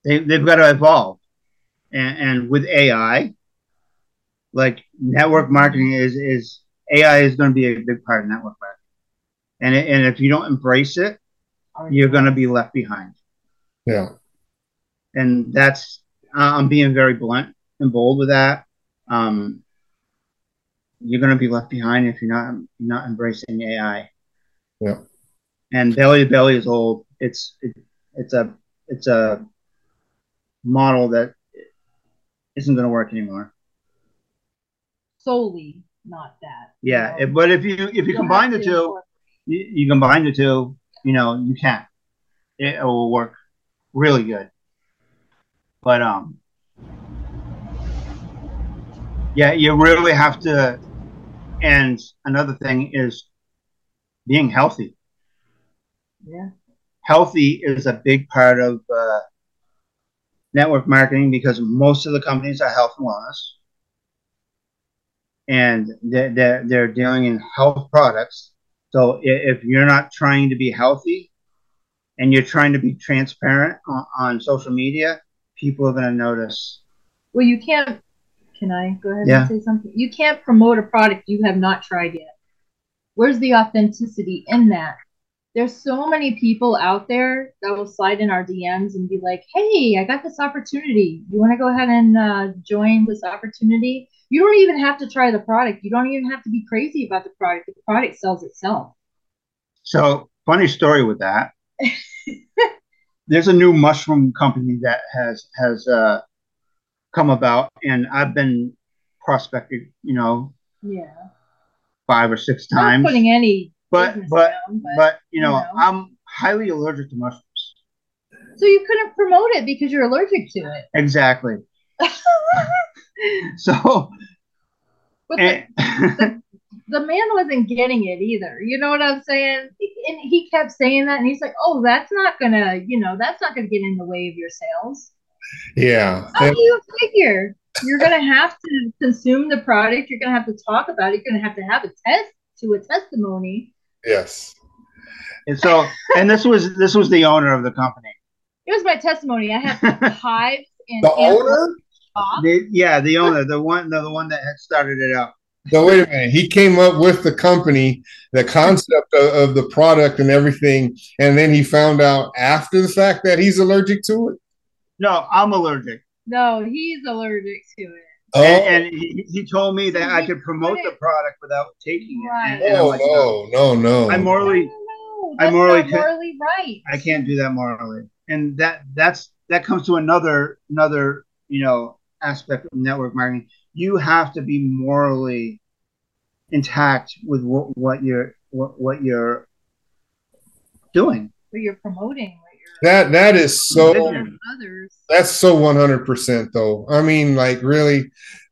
They've got to evolve. And with AI, like network marketing is AI is going to be a big part of network marketing. And if you don't embrace it, you're going to be left behind. Yeah. And that's I'm being very blunt and bold with that. Um, you're going to be left behind if you're not embracing AI. Yeah. And belly to belly is old. It's a it's a model that isn't going to work anymore. Solely, not that. Yeah, but if you combine the two, you combine the two, you can. It will work really good. But yeah, you really have to. And another thing is being healthy. Yeah. Healthy is a big part of network marketing because most of the companies are health and wellness, and they're dealing in health products. So if you're not trying to be healthy and you're trying to be transparent on social media, people are going to notice. Well, you can't. Can I go ahead Yeah. and say something? You can't promote a product you have not tried yet. Where's the authenticity in that? There's so many people out there that will slide in our DMs and be like, "Hey, I got this opportunity. You want to go ahead and join this opportunity?" You don't even have to try the product. You don't even have to be crazy about the product. The product sells itself. So funny story with that. There's a new mushroom company that has come about, and I've been prospected, Yeah. 5 or 6 Not times. putting any But business but down, but know. I'm highly allergic to mushrooms. So you couldn't promote it because you're allergic to it. Exactly. So, But the man wasn't getting it either. You know what I'm saying? And he kept saying that, and he's like, "Oh, that's not gonna get in the way of your sales." Yeah. How do you figure? You're gonna have to consume the product. You're gonna have to talk about it. You're gonna have a test to a testimony. Yes. And so, and this was the owner of the company. It was my testimony. I had hives and the owner. The owner, the one that had started it out. So wait a minute. He came up with the company, the concept of the product and everything, and then he found out after the fact that he's allergic to it. No, I'm allergic. No, he's allergic to it. Oh. And he told me that I could promote the product without taking it. And I'm like, no. I'm morally right. I can't do that morally. And that comes to another aspect of network marketing. You have to be morally intact with what you're doing. What you're promoting. That is so. That's so 100% though. I mean, like really.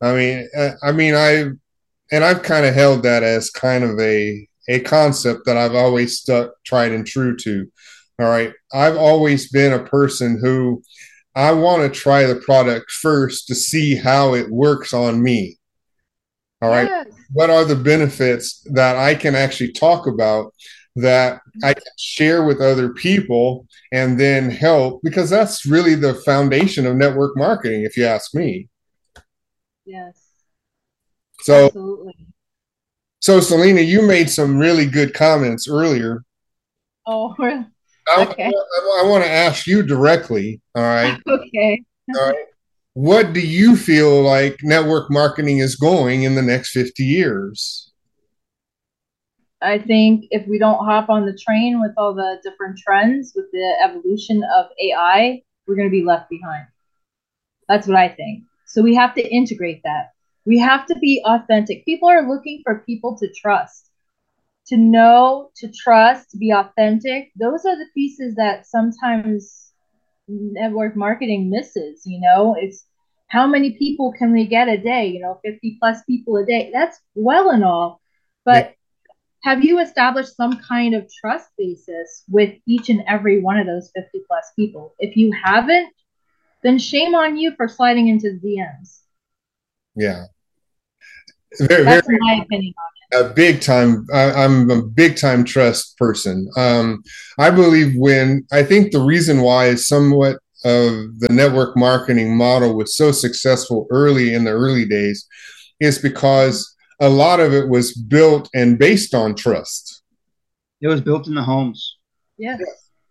I've kind of held that as kind of a concept that I've always tried and true to. All right, I've always been a person who I want to try the product first to see how it works on me. All right. Yes. What are the benefits that I can actually talk about that I can share with other people and then help? Because that's really the foundation of network marketing, if you ask me. Yes. So, absolutely. So Selena, you made some really good comments earlier. Oh, really? Okay. I want to ask you directly. All right. Okay. All right. What do you feel like network marketing is going in the next 50 years? I think if we don't hop on the train with all the different trends, with the evolution of AI, we're going to be left behind. That's what I think. So we have to integrate that. We have to be authentic. People are looking for people to trust, to know, to trust, to be authentic. Those are the pieces that sometimes network marketing misses. It's how many people can we get a day? 50 plus people a day. That's well and all. But have you established some kind of trust basis with each and every one of those 50 plus people? If you haven't, then shame on you for sliding into the DMs. Yeah. That's my opinion on it. A big time. I'm a big time trust person. I believe I think the reason why is somewhat of the network marketing model was so successful early in the early days is because a lot of it was built and based on trust. It was built in the homes. Yes.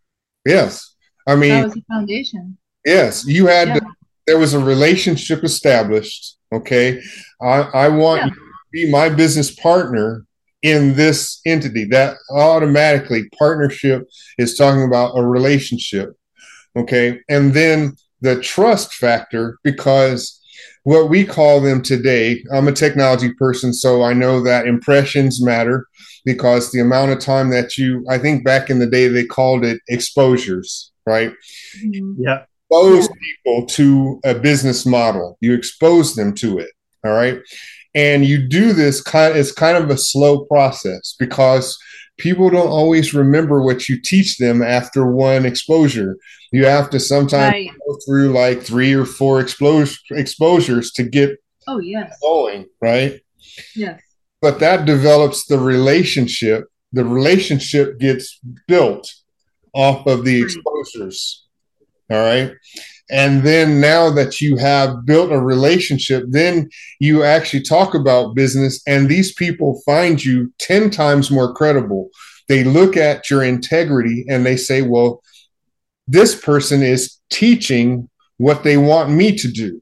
Yes. I That mean, was the foundation. yes, you had Yeah. there was a relationship established. Okay. I want Yeah. you to be my business partner in this entity. That automatically partnership is talking about a relationship. Okay. And then the trust factor, because what we call them today, I'm a technology person, so I know that impressions matter because the amount of time that I think back in the day, they called it exposures, right? Mhm. Yeah. Expose people to a business model, you expose them to it. All right. And you do this it's kind of a slow process because people don't always remember what you teach them after one exposure. You have to sometimes Right. go through like 3 or 4 exposures to get Oh, yes. going, right? Yes. But that develops the relationship. The relationship gets built off of the Right. exposures. All right. And then now that you have built a relationship, then you actually talk about business, and these people find you 10 times more credible. They look at your integrity and they say, well, this person is teaching what they want me to do.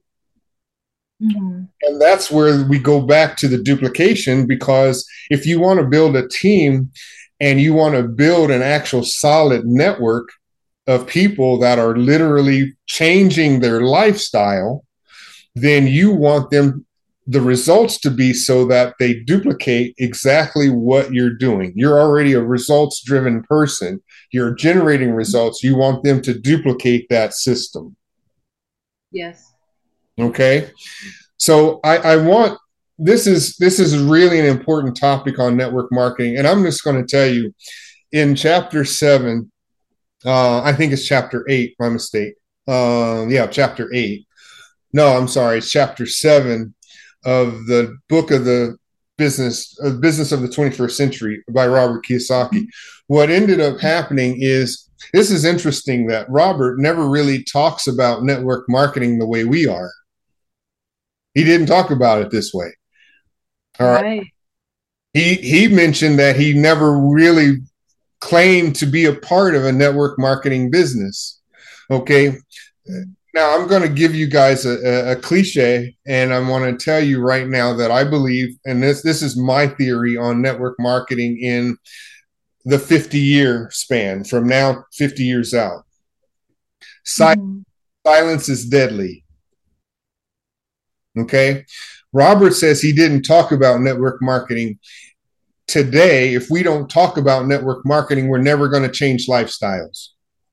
Mm-hmm. And that's where we go back to the duplication, because if you want to build a team and you want to build an actual solid network of people that are literally changing their lifestyle, then you want the results to be so that they duplicate exactly what you're doing. You're already a results driven person. You're generating results. You want them to duplicate that system. Yes. Okay. So I want this is really an important topic on network marketing. And I'm just going to tell you in chapter 7, I think it's chapter 8, my mistake. Yeah, chapter 8. No, I'm sorry, it's chapter 7 of the book of the business of the 21st century by Robert Kiyosaki. What ended up happening is, this is interesting that Robert never really talks about network marketing the way we are. He didn't talk about it this way. All right. Right. He mentioned that he never really claimed to be a part of a network marketing business. Okay. Now I'm going to give you guys a cliche, and I want to tell you right now that I believe, and this is my theory on network marketing in the 50-year span from now 50 years out. Mm-hmm. Silence is deadly. Okay. Robert says he didn't talk about network marketing. Today, if we don't talk about network marketing, we're never going to change lifestyles.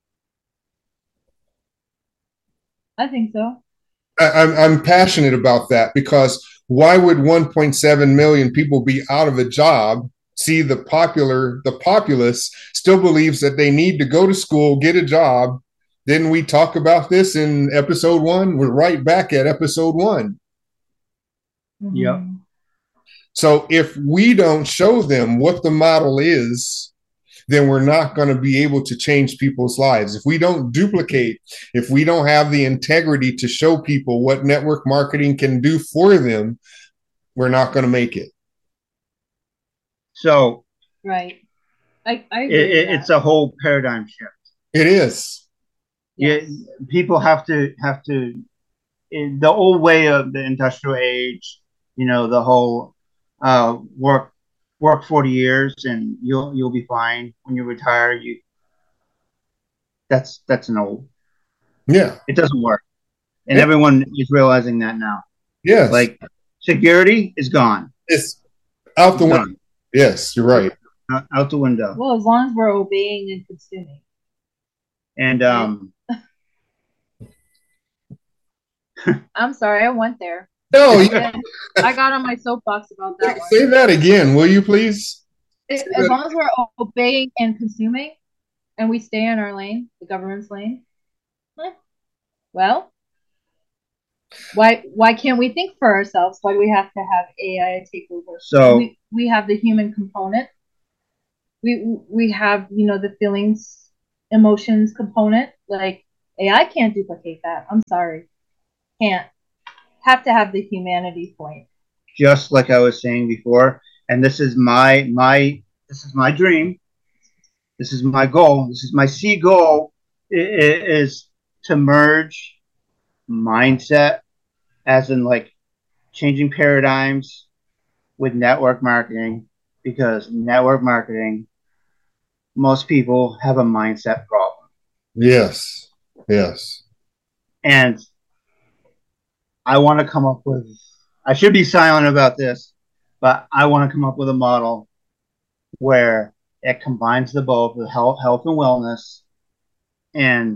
I think so. I'm passionate about that, because why would 1.7 million people be out of a job? See, the populace still believes that they need to go to school, get a job. Didn't we talk about this in episode 1? We're right back at episode 1. Mm-hmm. Yep. So if we don't show them what the model is, then we're not going to be able to change people's lives. If we don't duplicate, if we don't have the integrity to show people what network marketing can do for them, we're not going to make it. So Right. I agree with it's that. a whole paradigm shift. It is. Yes. People have to in the old way of the industrial age, the whole work 40 years and you'll be fine when you retire. That's an old. Yeah. It doesn't work, and Yeah. everyone is realizing that now. Yes. Like, security is gone. It's out the It's window. gone. Yes, you're right. Out the window. Well, as long as we're obeying and consuming. And I'm sorry, I went there. No, I got on my soapbox about that one. say that again, will you please? As long as we're obeying and consuming, and we stay in our lane, the government's lane, well, why can't we think for ourselves? Why do we have to have AI take over? So we have the human component. We have the feelings, emotions component. Like, AI can't duplicate that. I'm sorry. Can't. Have to have the humanity point. Just like I was saying before, and this is my dream. This is my goal. This is my C goal is to merge mindset, as in like changing paradigms, with network marketing, because network marketing, most people have a mindset problem. Yes. Yes. And I want to come up with, I should be silent about this, but I want to come up with a model where it combines the both, the health and wellness, and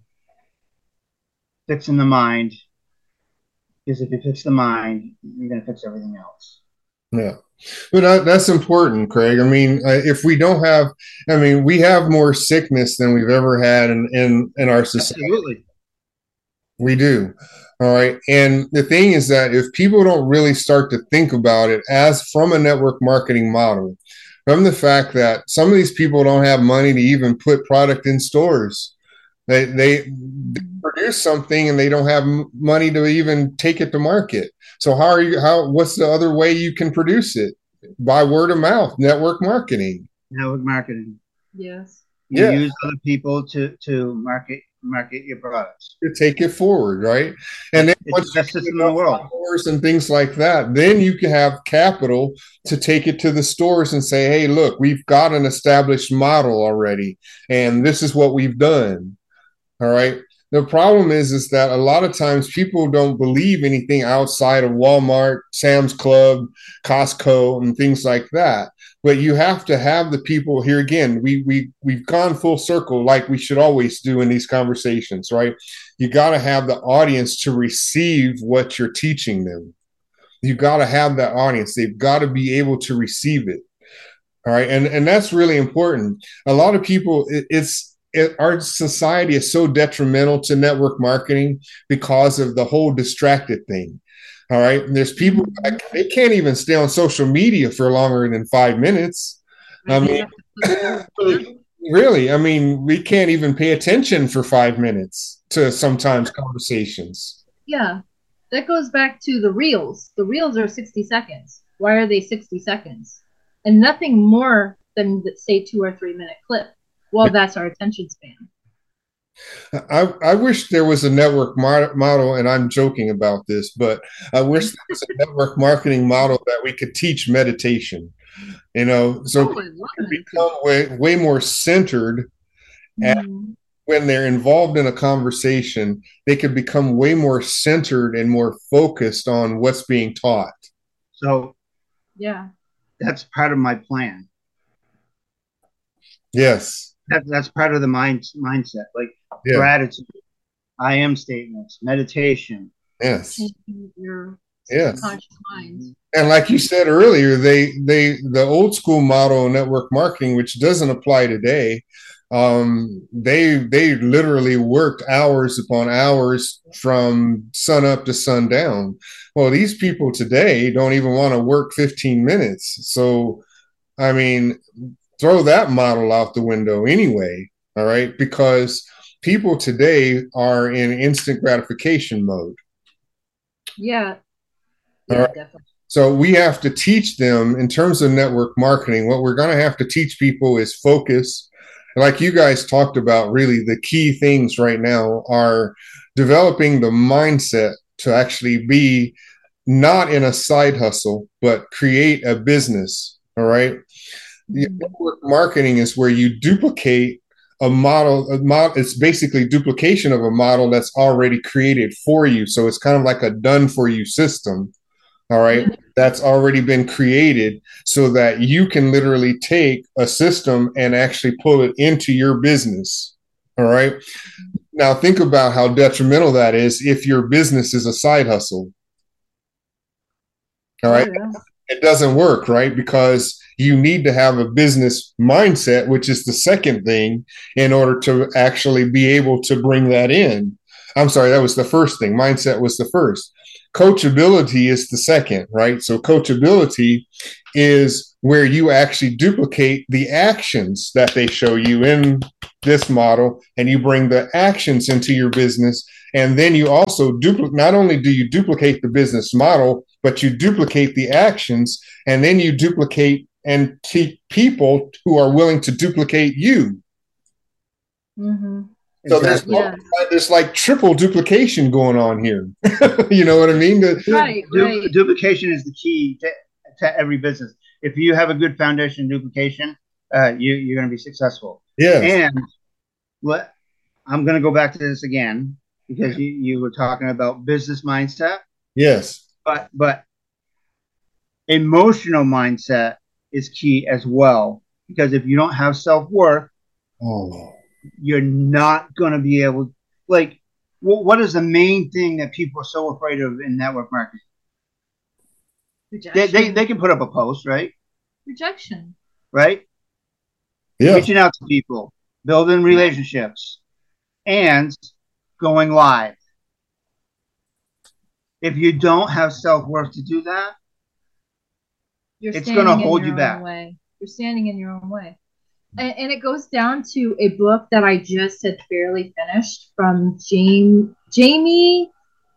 fixing the mind. Because if you fix the mind, you're going to fix everything else. Yeah. But that's important, Craig. I mean, if we don't have, I mean, we have more sickness than we've ever had in our society. Absolutely. We do. All right. And the thing is that if people don't really start to think about it as from a network marketing model, from the fact that some of these people don't have money to even put product in stores, they produce something and they don't have money to even take it to market. So what's the other way you can produce it? By word of mouth, network marketing. Network marketing. Yes. You use other people to market your products. To take it forward, right? And then it's the best system in the world. And things like that, then you can have capital to take it to the stores and say, hey, look, we've got an established model already, and this is what we've done. All right. The problem is that a lot of times people don't believe anything outside of Walmart, Sam's Club, Costco, and things like that. But you have to have the people here again. We've gone full circle like we should always do in these conversations, right? You got to have the audience to receive what you're teaching them. You got to have that audience. They've got to be able to receive it. All right. And that's really important. A lot of people, our society is so detrimental to network marketing because of the whole distracted thing. All right. And there's people that they can't even stay on social media for longer than 5 minutes. I mean, really, I mean, we can't even pay attention for 5 minutes to sometimes conversations. Yeah. That goes back to the reels. The reels are 60 seconds. Why are they 60 seconds? And nothing more than, say, 2 or 3 minute clip. Well, that's our attention span. I wish there was a network model, and I'm joking about this, but I wish there was a network marketing model that we could teach meditation, so people can become way more centered. And when they're involved in a conversation, they could become way more centered and more focused on what's being taught. So, yeah, that's part of my plan. Yes. That's part of the mindset, like gratitude, I am statements, meditation. Yes. Your conscious mind. And like you said earlier, the old school model of network marketing, which doesn't apply today, they literally worked hours upon hours from sun up to sundown. Well, these people today don't even want to work 15 minutes. So, I mean, throw that model out the window anyway. All right. Because people today are in instant gratification mode. Yeah. All right. Definitely. So we have to teach them in terms of network marketing. What we're going to have to teach people is focus. Like you guys talked about, really the key things right now are developing the mindset to actually be not in a side hustle, but create a business. All right. Network marketing is where you duplicate a model. It's basically duplication of a model that's already created for you. So it's kind of like a done for you system. All right. That's already been created so that you can literally take a system and actually pull it into your business. All right. Now think about how detrimental that is if your business is a side hustle. All right. It doesn't work, right? Because you need to have a business mindset, which is the second thing, in order to actually be able to bring that in. I'm sorry, that was the first thing. Mindset was the first. Coachability is the second, right? So coachability is where you actually duplicate the actions that they show you in this model, and you bring the actions into your business. And then you also not only do you duplicate the business model, but you duplicate the actions, and then you duplicate and keep people who are willing to duplicate you. Mm-hmm. So there's like triple duplication going on here. You know what I mean? Right. Duplication is the key to every business. If you have a good foundation duplication, you're going to be successful. Yes. And I'm going to go back to this again because you were talking about business mindset. Yes. But emotional mindset is key as well, because if you don't have self-worth, you're not going to be able, like, what is the main thing that people are so afraid of in network marketing? They can put up a post, right? Rejection. Right? Yeah. Reaching out to people, building relationships, and going live. If you don't have self-worth to do that, it's going to hold you back. You're standing in your own way. And it goes down to a book that I just had barely finished from Jamie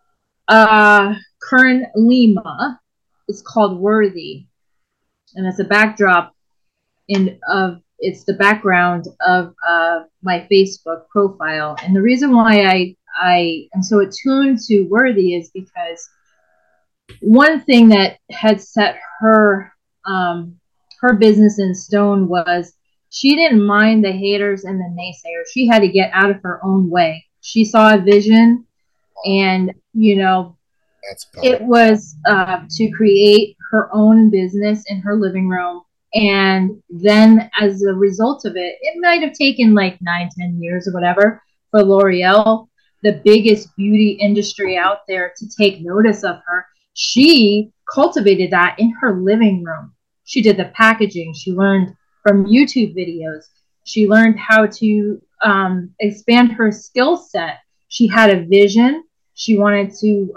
Kern Lima. It's called Worthy. And it's a backdrop it's the background of my Facebook profile. And the reason why I am so attuned to Worthy is because one thing that had set her business in stone was she didn't mind the haters and the naysayers. She had to get out of her own way. She saw a vision, and it was to create her own business in her living room. And then as a result of it, it might have taken like 9-10 years or whatever for L'Oreal, the biggest beauty industry out there, to take notice of her. She cultivated that in her living room. She did the packaging. She learned from YouTube videos. She learned how to expand her skill set. She had a vision. She wanted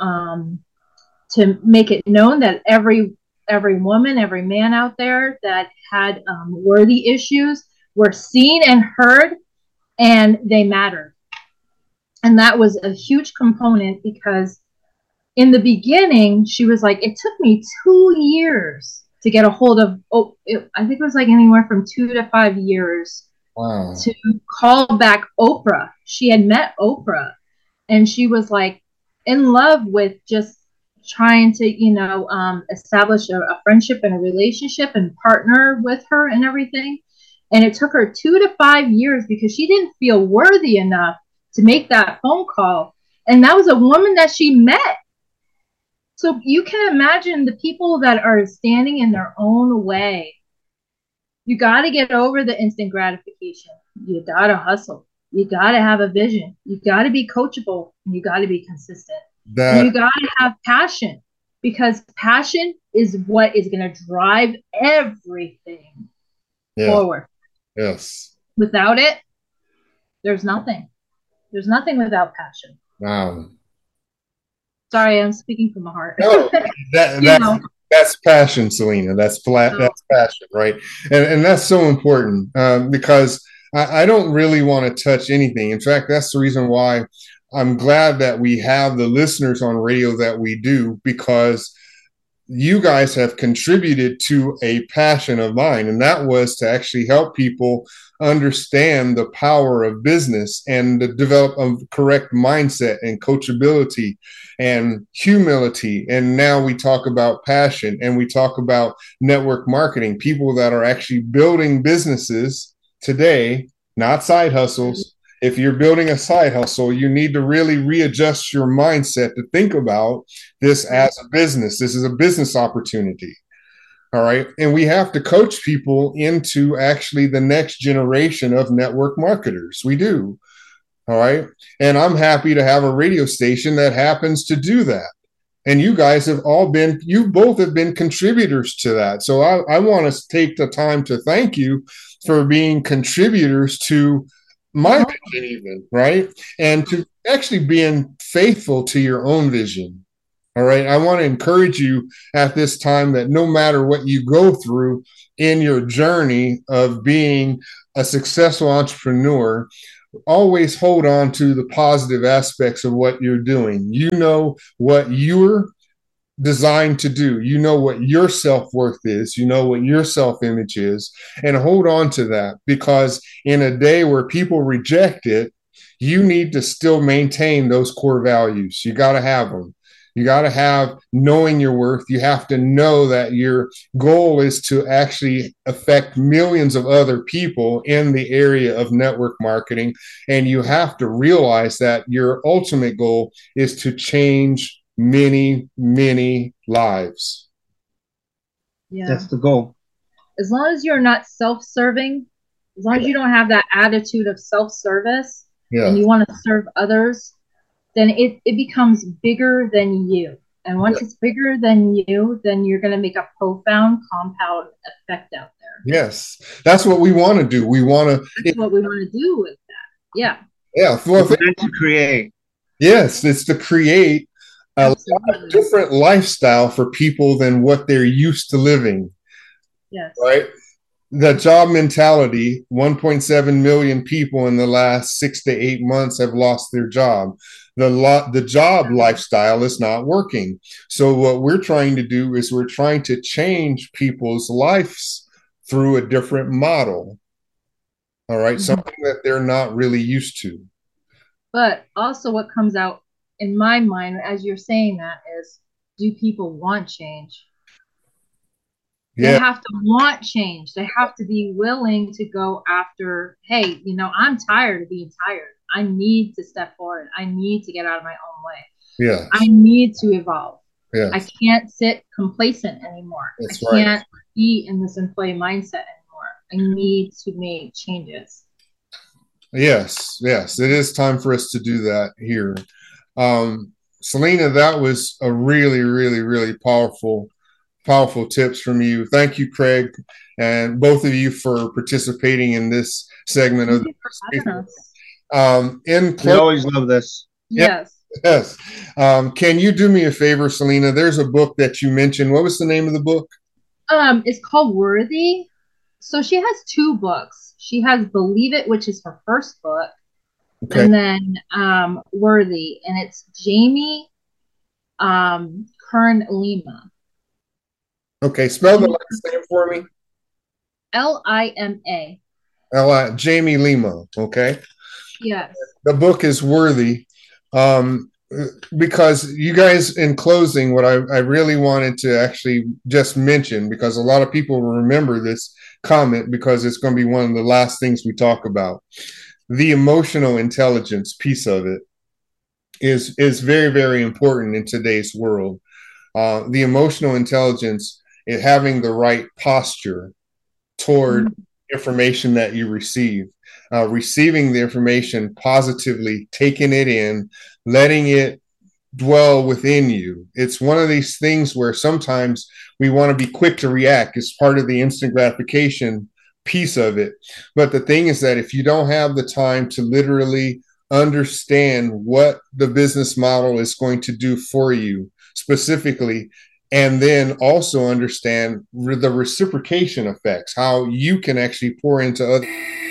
to make it known that every woman, every man out there that had worthy issues were seen and heard, and they mattered. And that was a huge component, because in the beginning, she was like, it took me 2 years to get a hold of, I think it was like anywhere from 2 to 5 years to call back Oprah. She had met Oprah, and she was like in love with just trying to, establish a friendship and a relationship and partner with her and everything. And it took her 2 to 5 years because she didn't feel worthy enough to make that phone call. And that was a woman that she met. So you can imagine the people that are standing in their own way. You got to get over the instant gratification. You got to hustle. You got to have a vision. You got to be coachable. You got to be consistent. And you got to have passion, because passion is what is going to drive everything forward. Yes. Without it, there's nothing. There's nothing without passion. Wow. Sorry, I'm speaking from the heart. No, that's passion, Selena. That's passion, right? And that's so important, because I don't really want to touch anything. In fact, that's the reason why I'm glad that we have the listeners on radio that we do, because you guys have contributed to a passion of mine, and that was to actually help people understand the power of business and to develop a correct mindset and coachability and humility. And now we talk about passion, and we talk about network marketing, people that are actually building businesses today, not side hustles. If you're building a side hustle, you need to really readjust your mindset to think about this as a business. This is a business opportunity. All right. And we have to coach people into actually the next generation of network marketers. We do. All right. And I'm happy to have a radio station that happens to do that. And you guys have you both have been contributors to that. So I want to take the time to thank you for being contributors to my vision, even, right? And to actually being faithful to your own vision. All right. I want to encourage you at this time that no matter what you go through in your journey of being a successful entrepreneur, always hold on to the positive aspects of what you're doing. You know what you're designed to do. You know what your self-worth is. You know what your self-image is. And hold on to that, because in a day where people reject it, you need to still maintain those core values. You got to have them. You got to have knowing your worth. You have to know that your goal is to actually affect millions of other people in the area of network marketing. And you have to realize that your ultimate goal is to change many, many lives. Yeah. That's the goal. As long as you're not self-serving, as long as you don't have that attitude of self-service, and you want to serve others, then it becomes bigger than you. And once it's bigger than you, then you're going to make a profound compound effect out there. Yes, that's what we want to do. We want to. That's what we want to do with that. Yeah. Yeah. Well, it's to create. Yes, it's to create a lot of different lifestyle for people than what they're used to living. Yes. Right. The job mentality, 1.7 million people in the last 6 to 8 months have lost their job. The job lifestyle is not working. So what we're trying to do is we're trying to change people's lives through a different model. All right. Something that they're not really used to. But also what comes out in my mind as you're saying that is, do people want change? They have to want change. They have to be willing to go after, hey, you know, I'm tired of being tired. I need to step forward. I need to get out of my own way. Yeah. I need to evolve. Yeah. I can't sit complacent anymore. That's I can't be in this employee mindset anymore. I need to make changes. Yes, yes. It is time for us to do that here. Selena, that was a really, really, really powerful tips from you. Thank you, Craig, and both of you for participating in this segment of the we always love this. Yes. Yes. Can you do me a favor, Selena? There's a book that you mentioned. What was the name of the book? It's called Worthy. So she has 2 books. She has Believe It, which is her first book, and then Worthy, and it's Jamie Kern Lima. Okay, spell the last name for me. Lima. Jamie Lima. Okay. Yes. The book is Worthy. Because you guys, in closing, what I really wanted to actually just mention, because a lot of people will remember this comment because it's going to be one of the last things we talk about. The emotional intelligence piece of it is very, very important in today's world. The emotional intelligence is having the right posture toward information that you receive, receiving the information positively, taking it in, letting it dwell within you. It's one of these things where sometimes we want to be quick to react. It's part of the instant gratification piece of it. But the thing is that if you don't have the time to literally understand what the business model is going to do for you specifically, and then also understand the reciprocation effects, how you can actually pour into other.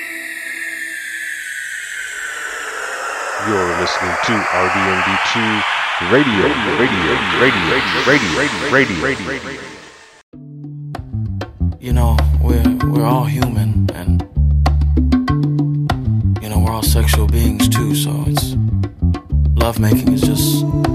You're listening to RDMD2 Radio. You know, we're all human, and you know, we're all sexual beings too. So it's lovemaking is just